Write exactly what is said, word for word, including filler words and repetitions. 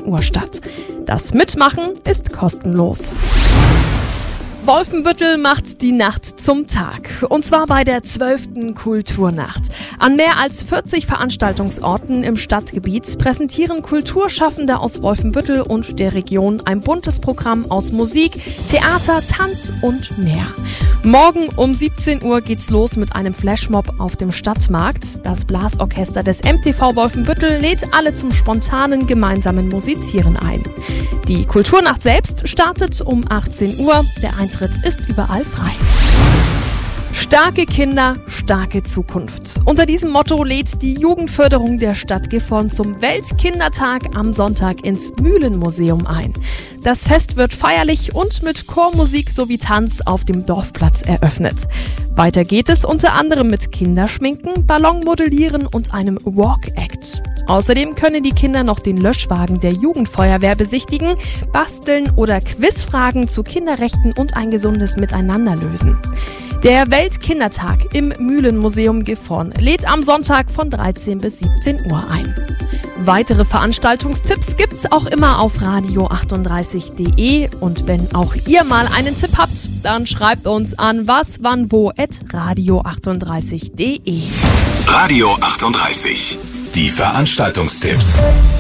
Uhr statt. Das Mitmachen ist kostenlos. Wolfenbüttel macht die Nacht zum Tag. Und zwar bei der zwölften Kulturnacht. An mehr als vierzig Veranstaltungsorten im Stadtgebiet präsentieren Kulturschaffende aus Wolfenbüttel und der Region ein buntes Programm aus Musik, Theater, Tanz und mehr. Morgen um siebzehn Uhr geht's los mit einem Flashmob auf dem Stadtmarkt. Das Blasorchester des M T V Wolfenbüttel lädt alle zum spontanen gemeinsamen Musizieren ein. Die Kulturnacht selbst startet um achtzehn Uhr. Der Eintritt ist überall frei. Starke Kinder, starke Zukunft. Unter diesem Motto lädt die Jugendförderung der Stadt Gifhorn zum Weltkindertag am Sonntag ins Mühlenmuseum ein. Das Fest wird feierlich und mit Chormusik sowie Tanz auf dem Dorfplatz eröffnet. Weiter geht es unter anderem mit Kinderschminken, Ballonmodellieren und einem Walk-Act. Außerdem können die Kinder noch den Löschwagen der Jugendfeuerwehr besichtigen, basteln oder Quizfragen zu Kinderrechten und ein gesundes Miteinander lösen. Der Weltkindertag im Mühlenmuseum Gifhorn lädt am Sonntag von dreizehn bis siebzehn Uhr ein. Weitere Veranstaltungstipps gibt's auch immer auf radio achtunddreißig punkt de und wenn auch ihr mal einen Tipp habt, dann schreibt uns an was wann wo at radio achtunddreißig punkt de. Radio achtunddreißig. Die Veranstaltungstipps.